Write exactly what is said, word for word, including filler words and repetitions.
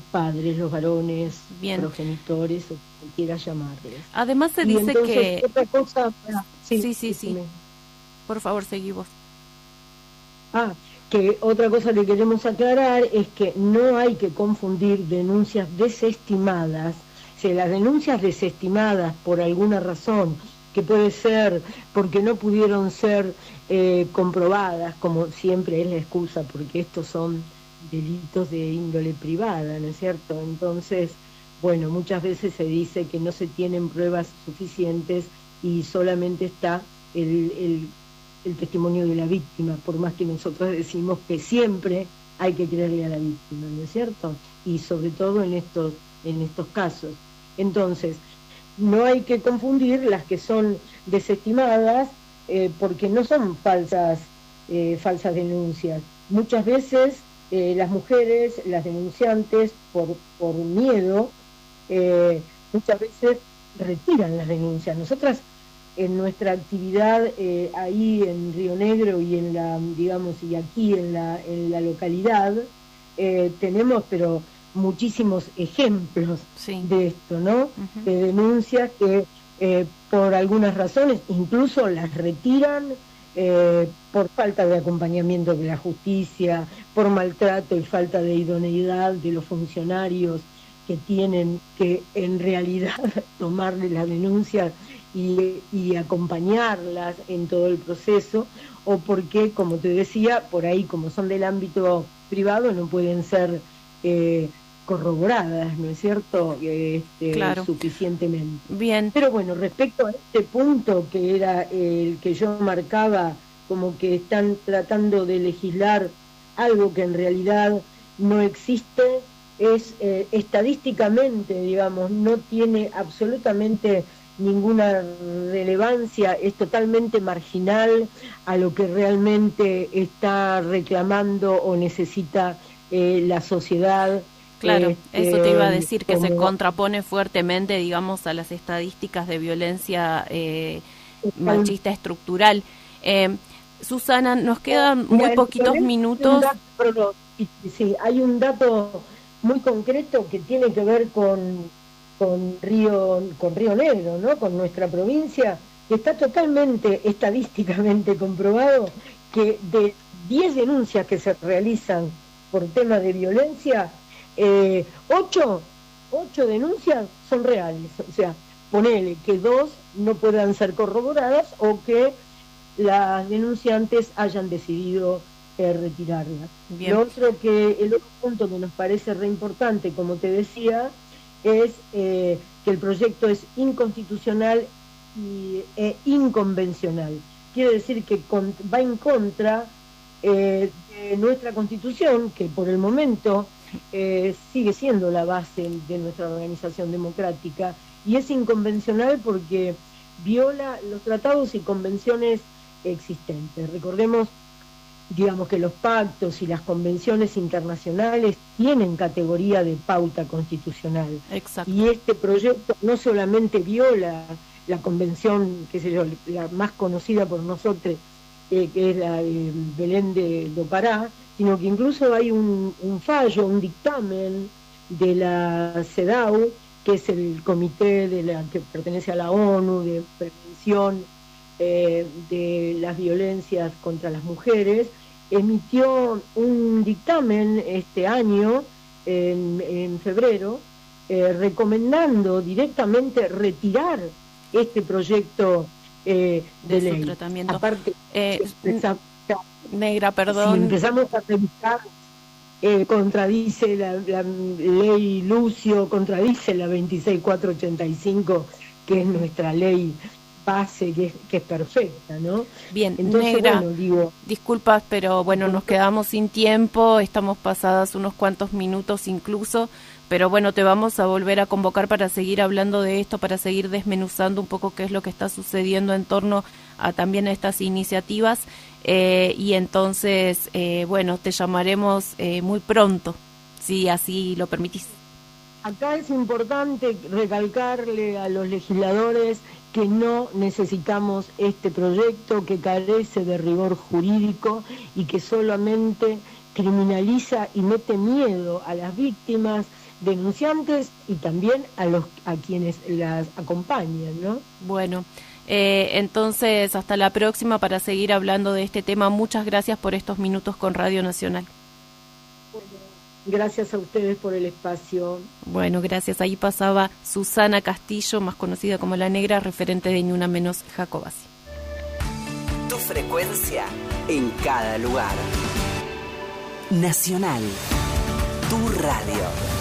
padres, los varones, Bien. progenitores, o como quieras llamarles. Además se Y dice entonces, que... otra cosa... ah, Sí, sí, sí. decime. Por favor, seguí vos. Ah, que otra cosa que queremos aclarar es que no hay que confundir denuncias desestimadas, o sea, las denuncias desestimadas por alguna razón, que puede ser porque no pudieron ser eh, comprobadas, como siempre es la excusa, porque estos son delitos de índole privada, ¿no es cierto? Entonces, bueno, muchas veces se dice que no se tienen pruebas suficientes y solamente está el... el el testimonio de la víctima, por más que nosotros decimos que siempre hay que creerle a la víctima, ¿no es cierto? Y sobre todo en estos, en estos casos. Entonces, no hay que confundir las que son desestimadas eh, porque no son falsas, eh, falsas denuncias. Muchas veces eh, las mujeres, las denunciantes, por, por miedo, eh, muchas veces retiran las denuncias. Nosotras en nuestra actividad eh, ahí en Río Negro y en la, digamos, y aquí en la, en la localidad, eh, tenemos pero muchísimos ejemplos Sí. de esto, ¿no? Uh-huh. De denuncias que eh, por algunas razones incluso las retiran eh, por falta de acompañamiento de la justicia, por maltrato y falta de idoneidad de los funcionarios que tienen que en realidad tomarle la denuncia y, y acompañarlas en todo el proceso, o porque, como te decía, por ahí como son del ámbito privado no pueden ser eh, corroboradas, ¿no es cierto? Este, claro. Suficientemente. Bien. Pero bueno, respecto a este punto que era el que yo marcaba, como que están tratando de legislar algo que en realidad no existe, es eh, estadísticamente, digamos, no tiene absolutamente ninguna relevancia, es totalmente marginal a lo que realmente está reclamando o necesita eh, la sociedad. Claro, este, eso te iba a decir, que como... se contrapone fuertemente, digamos, a las estadísticas de violencia eh, machista estructural. Eh, Susana, nos quedan muy Mira, poquitos minutos. Dato, perdón, sí, hay un dato muy concreto que tiene que ver con, con Río, con Río Negro, ¿no? Con nuestra provincia, que está totalmente estadísticamente comprobado que de diez denuncias que se realizan por temas de violencia, eh, ocho, ocho denuncias son reales, o sea, ponele que dos no puedan ser corroboradas o que las denunciantes hayan decidido eh, retirarla. Bien. Lo otro que, el otro punto que nos parece re importante, como te decía, es eh, que el proyecto es inconstitucional y, e inconvencional. Quiere decir que con, va en contra eh, de nuestra Constitución, que por el momento eh, sigue siendo la base de nuestra organización democrática, y es inconvencional porque viola los tratados y convenciones existentes. Recordemos, digamos, que los pactos y las convenciones internacionales tienen categoría de pauta constitucional. Exacto. Y este proyecto no solamente viola la convención, qué sé yo, la más conocida por nosotros, eh, que es la de Belén de do Pará, sino que incluso hay un, un fallo, un dictamen de la CEDAW, que es el comité de la que pertenece a la ONU de prevención eh, de las violencias contra las mujeres, emitió un dictamen este año, en, en febrero, eh, recomendando directamente retirar este proyecto eh, de, de ley. Tratamiento. Aparte, eh, esa, Negra, perdón. Si empezamos a revisar, eh, contradice la, la ley Lucio, contradice la veintiséis mil cuatrocientos ochenta y cinco, que es nuestra ley base, que es, que es perfecta, ¿no? Bien, entonces, Negra, bueno, digo, disculpas, pero bueno, nos quedamos sin tiempo, estamos pasadas unos cuantos minutos incluso, pero bueno, te vamos a volver a convocar para seguir hablando de esto, para seguir desmenuzando un poco qué es lo que está sucediendo en torno a también a estas iniciativas, eh, y entonces, eh, bueno, te llamaremos eh, muy pronto, si así lo permitís. Acá es importante recalcarle a los legisladores que no necesitamos este proyecto, que carece de rigor jurídico y que solamente criminaliza y mete miedo a las víctimas, denunciantes y también a los a quienes las acompañan, ¿no? Bueno, eh, entonces hasta la próxima para seguir hablando de este tema. Muchas gracias por estos minutos con Radio Nacional. Gracias a ustedes por el espacio. Bueno, gracias. Ahí pasaba Susana Castillo, más conocida como La Negra, referente de Ni Una Menos Jacobasi. Tu frecuencia en cada lugar. Nacional, tu radio.